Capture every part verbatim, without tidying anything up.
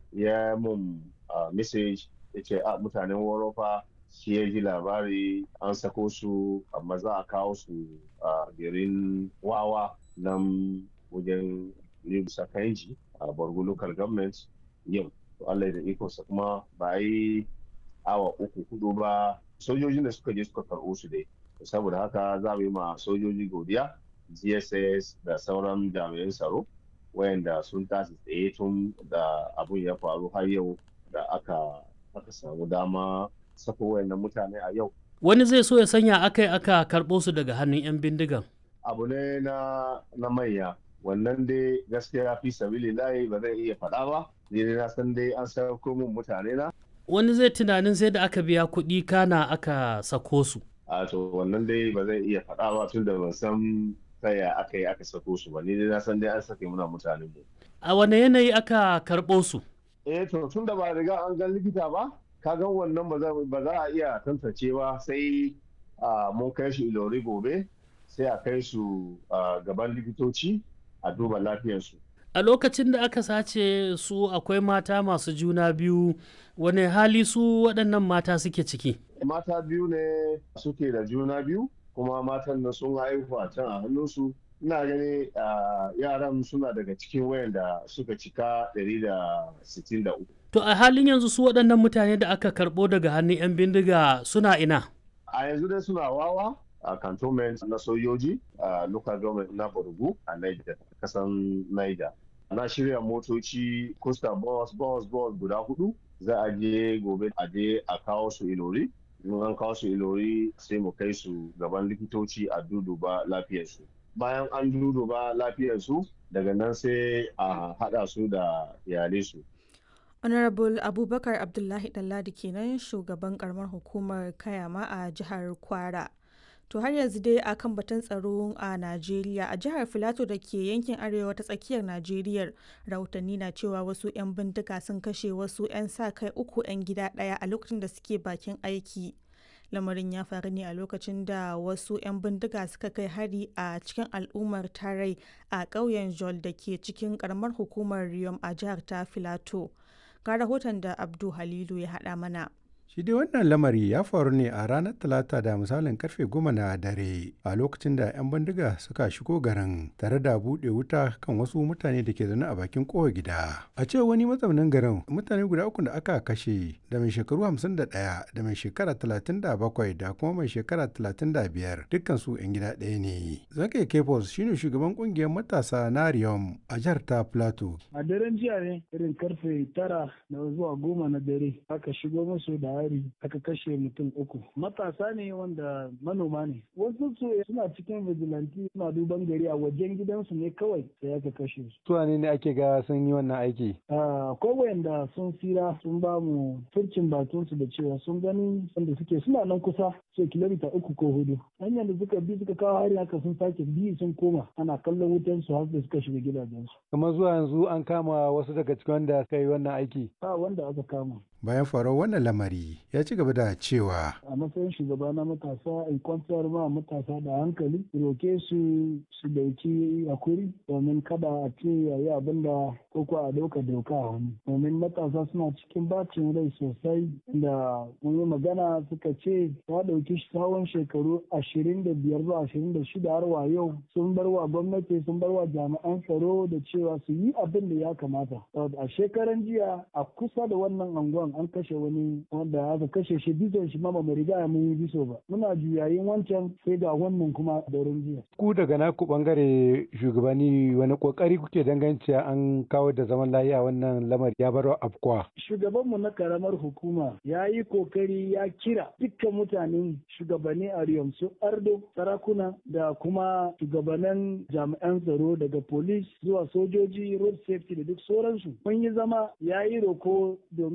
ya mun message ya ce a mutanen Worofa shi ya ji labari an sako su amma za a kawo su a garin Wawa nan wajen Libsa Kanji a Borgu local government yau. Allah da ikonsa kuma ba yi awa uku hudu ba sojojin da suka je suka karɓo su dai. Saboda haka za mu yi ma sojoji godiya G S S da sauran jami'an tsaro wayanda sun tashi tsaye tun da abun ya faru har yau da aka aka samu dama sako wayannan mutane a yau. Wani zai so ya sanya aka yi aka karɓo su daga hannun 'yan bindigan. Abu ne na na manya wannan dai gaskiya fi sabili layi ba zai iya faɗa ba ni dai na san dai an sako mun mutane na. Wani zai tunanin sai da aka biya kuɗi kana aka sako su. A to wannan dai ba zai iya faɗa ba tun da ban san ta ya aka yi aka sako su ba ni dai na san dai an sake muna mutanen mu. A wane yanayi aka karɓo su? Eh to tun da ba riga an ga likita ba ka gan wannan ba za a iya tantance ba sai mun kai su Ilori gobe sai a kai su gaban likitoci a duba lafiyarsu. A lokacin da aka sace su akwai mata masu juna biyu wane hali su waɗannan mata suke ciki? Mata biyu ne suke da juna biyu kuma matan nan sun haihu a can a hannunsu. Ina gani yaran suna daga cikin wayanda suka cika ɗari da sittin da uku. To a halin yanzu su waɗannan mutane da aka karɓo daga hannun 'yan bindiga suna ina? A yanzu dai suna Wawa a cantonment na sojoji a local government na Borgu a Niger, kasan Niger. Na shirya motoci costa bus bus bus guda hudu za a je gobe a je a kawo su Ilori. In an kawo su Ilori sai mu kai su gaban likitoci a duduba lafiyarsu. Bayan an duduba lafiyarsu daga nan sai a haɗa su da iyalai su. Honorable Abubakar Abdullahi Ɗanladi kenan shugaban karamar hukumar Kayama a jihar Kwara. To har yanzu dai a kan batun tsaro a Najeriya a jihar Filato da ke yankin arewa ta tsakiyar Najeriya rahotanni na cewa wasu 'yan bindiga sun kashe wasu 'yan sa kai uku 'yan gida ɗaya a lokacin da suke bakin aiki. Lamarin ya faru ne a lokacin da wasu 'yan bindiga suka kai hari a cikin al'ummar Tarai a ƙauyen Jol da ke cikin ƙaramar hukumar Riyom a jihar ta Filato. Ga rahoton da Abdu Halilu ya haɗa mana. Shi dai wannan lamari ya faru ne a ranar Talata da misalin karfe goma na dare a lokacin da 'yan bindiga suka shigo garin tare da buɗe wuta kan wasu mutane da ke zaune a bakin kowa gida. A ce wani mazaunin garin mutane guda uku da aka kashe da mai shekaru hamsin da ɗaya da mai shekara talatin da bakwai da kuma mai shekara talatin da biyar dukkan su 'yan gida ɗaya ne. Zakai Kefos shine shugaban kungiyar matasa na Riyom a jihar ta Plateau. A daren jiya ne irin karfe tara da zuwa goma na dare aka shigo musu da hari aka kashe mutum uku matasa ne wanda manoma ne wasu su suna cikin vigilante suna duban gari a wajen gidansu ne kawai sai aka kashe su. Su ne ne ake ga sun yi wannan aiki? Ko wayanda sun tsira sun ba mu furcin bakin su da cewa sun gani wanda suke suna nan kusa so kilomita uku ko hudu hanyar da suka bi suka kawo hari haka sun sake bi sun koma ana kallon wutan su har da suka shiga gidajensu. Kamar zuwa yanzu an kama wasu daga cikin wanda suka yi wannan aiki? Ba wanda aka kama. Bayan faruwar wannan lamari ya ci gaba da cewa a matsayin shugaba na matasa in kwantar ma matasa da hankali roke su su dauki hakuri domin kada a ce yayi abin da ko a dauka doka a hannu domin matasa suna cikin bacin rai sosai da mun yi magana suka ce ya dauki tsawon shekaru ashirin da biyar zuwa ashirin da shida har wa yau sun bar wa gwamnati sun bar wa jami'an tsaro da cewa su yi abin da ya kamata a shekaran jiya a kusa da wannan anguwan an kashe wani wanda aka kashe shi bizon shi ma ba mu riga mun yi biso ba muna juyayin wancan sai ga wannan kuma daren jiya. Ku daga naku bangare shugabanni wani kokari kuke danganci an kawo da zaman lafiya wannan lamar ya bar afkwa. Shugabanmu na karamar hukuma ya yi kokari ya kira dukkan mutanen shugabanni a Riyom su Ardo sarakuna da kuma shugabannin jami'an tsaro daga police zuwa sojoji road safety da duk sauransu mun yi zama ya yi roko domin a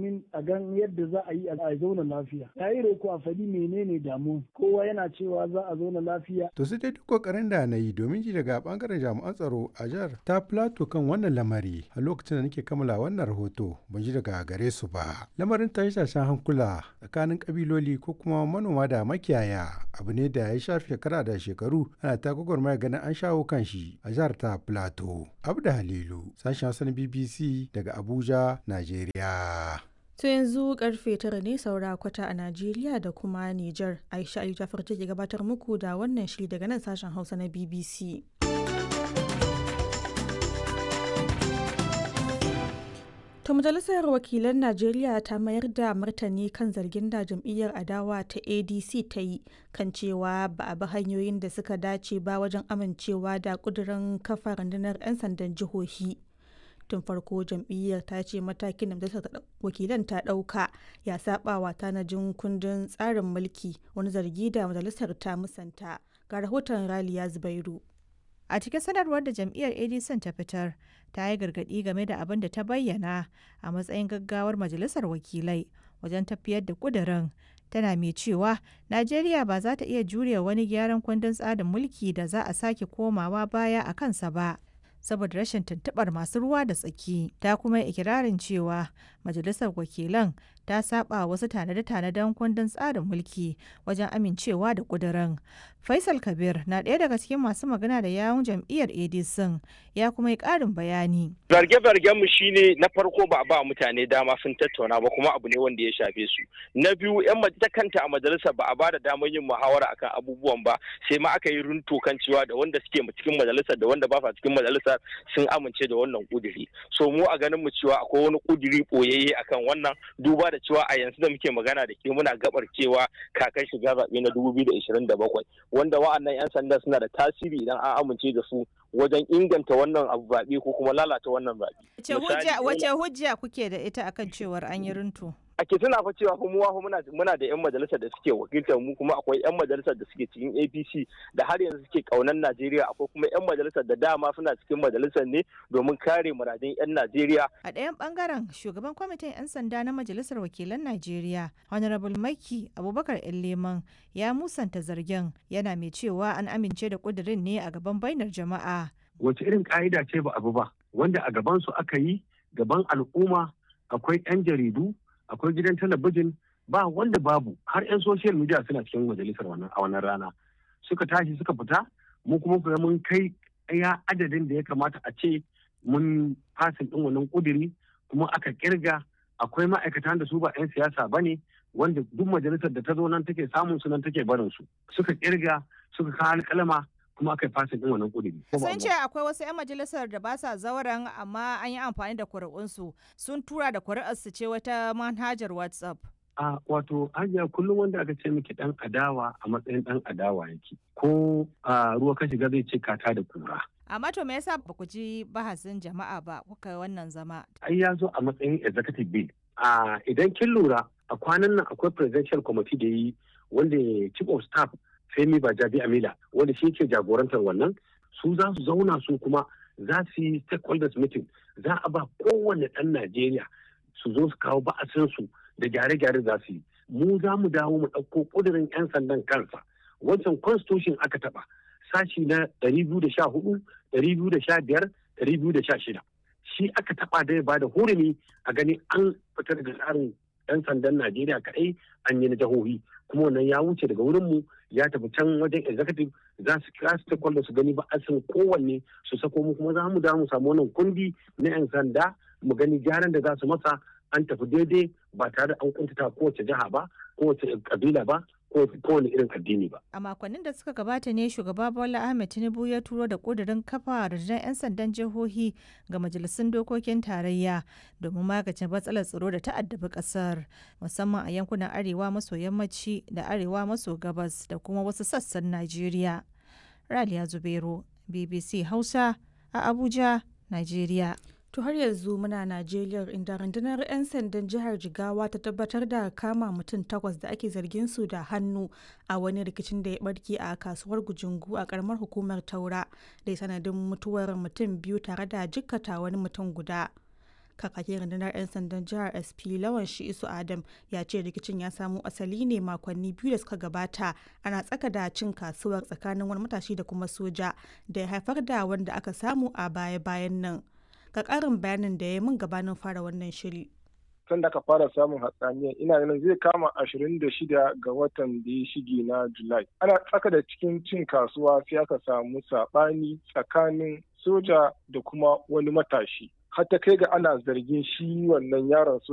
gan yadda za a yi a zauna lafiya. Ya yi roko a faɗi menene damuwa. Kowa yana cewa za a zauna lafiya. To sai dai duk kokarin da na yi domin ji daga bangaren jami'an tsaro a jihar ta Plateau kan wannan lamari a lokacin da nake kammala wannan rahoto ban ji daga gare su ba. Lamarin tashe-tashen hankula tsakanin kabiloli ko kuma manoma da makiyaya abu ne da ya shafi shekara da shekaru ana ta gwagwarmaya ganin an shawo kan shi a jihar ta Plateau. Abda Halilu, sashen Hausa na B B C daga Abuja, Najeriya. To yanzu karfe tara ne saura kwata a Najeriya da kuma Nijar. Aisha Ali Jafar take gabatar muku da wannan shiri daga nan sashen Hausa na B B C. To Majalisar Wakilan Najeriya ta mayar da martani kan zargin da jam'iyyar adawa ta A D C ta yi kan cewa ba a bi hanyoyin da suka dace ba wajen amincewa da ƙudurin kafa rundunar 'yan sandan jihohi. Tun farko jam'iyyar ta ce matakin da Majalisar Wakilan ta ɗauka ya saba wa tanajin kundin tsarin mulki, wani zargi da majalisar ta musanta. Ga rahoton Raliya Zubairu. A cikin sanarwar da jam'iyyar A D C ta fitar, ta yi gargaɗi game da abin da ta bayyana a matsayin gaggawar majalisar wakilai wajen tafiyar da ƙudurin. Tana mai cewa Najeriya ba za ta iya jure wani gyaran kundin tsarin mulki da za a sake komawa baya a kansa ba, saboda rashin tuntuɓar masu ruwa da tsaki. Ta kuma yi ikirarin cewa majalisar wakilan ta saba wasu tanade-tanaden kundin tsarin mulki wajen amincewa da ƙudurin. Faisal Kabir na ɗaya daga cikin masu magana da yawun jam'iyyar A D C ya kuma yi ƙarin bayani. Zarge-zargen mu shine na farko ba a ba mutane dama sun tattauna ba, kuma abu ne wanda ya shafe su. Na biyu, yan majalisa kanta a majalisa ba a ba da damar yin muhawara akan abubuwan ba, sai ma aka yi runto kan cewa da wanda suke cikin majalisar da wanda ba sa cikin majalisar sun amince da wannan kuduri. So mu a ganin mu cewa akwai wani kuduri boyayye akan wannan, duba da cewa a yanzu da muke magana da ke muna gabar cewa kakan shiga zaɓe na dubu biyu da ishirin da bakwai, wanda wa'annan 'yan sanda suna da tasiri idan an amince da su wajen inganta wannan abu zaɓe ko kuma lalata wannan zaɓe. Wace hujja kuke da ita akan cewar an yi runtu? Ake tuna fa cewa kuma muna muna da 'yan majalisar da suke wakiltar mu, kuma akwai 'yan majalisar da suke cikin A P C da har yanzu suke kaunan Najeriya, akwai kuma 'yan majalisar da dama suna cikin majalisar ne domin kare muradun 'yan Najeriya. A ɗayan bangaren shugaban kwamitin 'yan sanda na majalisar wakilan Najeriya Honorable Maki Abubakar Leman ya musanta zargin, yana mai cewa an amince da kudirin ne a gaban bainar jama'a. Wace irin ka'ida ce ba abu ba wanda a gaban su aka yi, gaban al'umma, akwai 'yan jaridu, akwai gidan talabijin, ba wanda babu, har 'yan social media suna cikin majalisar wannan a wannan rana suka tashi suka fita. Mu kuma kuma mun kai ya adadin da ya kamata a ce mun fasin din wannan kudiri, kuma aka kirga akwai ma'aikatan da su ba 'yan siyasa bane, wanda duk majalisar da ta zo nan take samun su nan take barin su, suka kirga suka kawo alƙalama kuma aka yi fasin din wannan kudiri. Sun ce akwai wasu 'yan majalisar da ba sa zauren amma an yi amfani da kuri'unsu, sun tura da kuri'arsu ce wata manhajar WhatsApp. A wato hajiya, kullum wanda aka ce miki dan adawa a matsayin dan adawa yake, ko a ruwa ka shiga zai ce kata da kura. Amma to me yasa ba ku ji bahasin jama'a ba kuka wannan zama? Ai ya zo a matsayin executive bill. A idan kin lura a kwanan nan akwai presidential committee da yi wanda chief of staff Femi Bajabi Amila wanda shi ke jagorantar wannan, su za su zauna su kuma za su yi stakeholders meeting, za a ba kowane ɗan Najeriya su zo su kawo ba'asin su da gyare-gyare za su yi. Mu za mu dawo mu ɗauko ƙudurin 'yan sandan kansa, wancan constitution aka taɓa sashi na ɗari biyu da sha hudu, ɗari biyu da sha biyar, ɗari biyu da sha shida. Shi aka taɓa da ya ba da hurumi a gani an fitar da tsarin 'yan sandan Najeriya kaɗai an yi na jihohi, kuma wannan ya wuce daga wurinmu ya tafi can wajen executive, za su kira su takwallo su gani ba a san kowanne su sako mu, kuma za mu da mu samu wannan kundi na 'yan sanda mu gani gyaran da za su masa an tafi daidai ba tare da an kuntata kowace jiha ba, kowace kabila ba, kowane irin addini ba. A makonnin da suka gabata ne shugaba Bola Ahmed Tinubu ya turo da kudirin kafa rundunar 'yan sandan jihohi ga majalisun dokokin tarayya domin magance matsalar tsaro da ta'addabi kasar, musamman a yankunan arewa maso yammaci da arewa maso gabas da kuma wasu sassan Najeriya. Raliya Zubairu, B B C Hausa a Abuja, Najeriya. To har yanzu muna Najeriya, inda rundunar 'yan sandan jihar Jigawa ta tabbatar da kama mutum takwas da ake zargin su da hannu a wani rikicin da ya barke a kasuwar Gujungu a karamar hukumar Taura da sanadin mutuwar mutum biyu tare da jikkata wani mutum guda. kakakin rundunar 'yan sandan jihar S P Lawan Shi'isu Adam ya ce rikicin ya samo asali ne makonni biyu da suka gabata ana tsaka da cin kasuwar tsakanin wani matashi da kuma soja da ya haifar da wanda aka samu a baya-bayan nan. Ga ƙarin bayanin da ya min gabanin fara wannan shiri. Tun da aka fara samun hatsaniya ina ganin zai kama ashirin da shida ga watan da ya shige na Julai. Ana tsaka da cikin cin kasuwa sai aka samu saɓani tsakanin soja da kuma wani matashi. Har ta kai ga ana zargin shi wannan yaron